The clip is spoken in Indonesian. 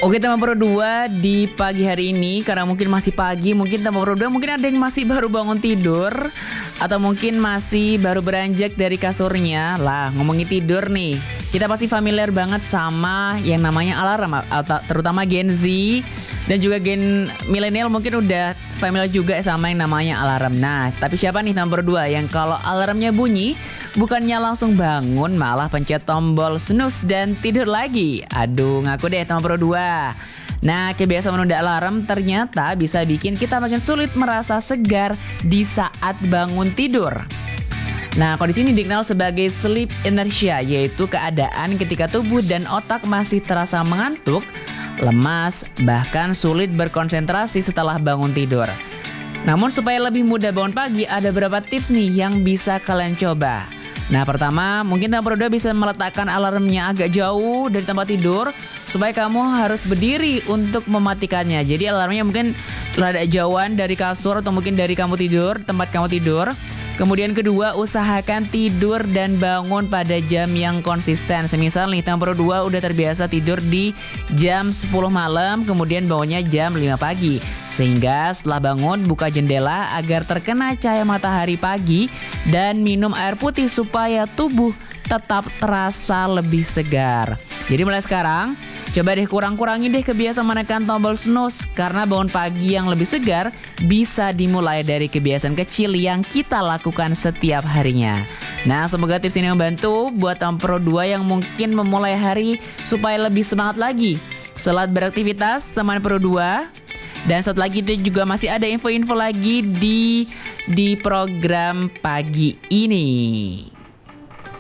Oke teman Pro 2, di pagi hari ini karena mungkin masih pagi, mungkin teman Pro 2 mungkin ada yang masih baru bangun tidur atau mungkin masih baru beranjak dari kasurnya. Lah, ngomongin tidur nih, kita pasti familiar banget sama yang namanya alarm, terutama Gen Z dan juga gen milenial mungkin udah familiar juga sama yang namanya alarm. Nah, tapi siapa nih teman Pro 2 yang kalau alarmnya bunyi bukannya langsung bangun, malah pencet tombol snooze dan tidur lagi? Aduh, ngaku deh teman Pro 2. Nah, kebiasaan menunda alarm ternyata bisa bikin kita makin sulit merasa segar di saat bangun tidur. Nah, kondisi ini dikenal sebagai sleep inertia, yaitu keadaan ketika tubuh dan otak masih terasa mengantuk, lemas, bahkan sulit berkonsentrasi setelah bangun tidur. Namun supaya lebih mudah bangun pagi, ada beberapa tips nih yang bisa kalian coba. Nah, pertama, mungkin teman Pro 2 bisa meletakkan alarmnya agak jauh dari tempat tidur supaya kamu harus berdiri untuk mematikannya. Jadi alarmnya mungkin rada jauhan dari kasur atau mungkin dari tempat kamu tidur. Kemudian kedua, usahakan tidur dan bangun pada jam yang konsisten. Semisal nih, teman Pro 2 udah terbiasa tidur di jam 10 malam, kemudian bangunnya jam 5 pagi. Sehingga setelah bangun, buka jendela agar terkena cahaya matahari pagi dan minum air putih supaya tubuh tetap terasa lebih segar. Jadi mulai sekarang, coba deh kurang-kurangin deh kebiasaan menekan tombol snooze, karena bangun pagi yang lebih segar bisa dimulai dari kebiasaan kecil yang kita lakukan setiap harinya. Nah, semoga tips ini membantu buat teman Pro 2 yang mungkin memulai hari supaya lebih semangat lagi. Selamat beraktivitas teman Pro 2. Dan satu lagi itu juga masih ada info-info lagi di program pagi ini.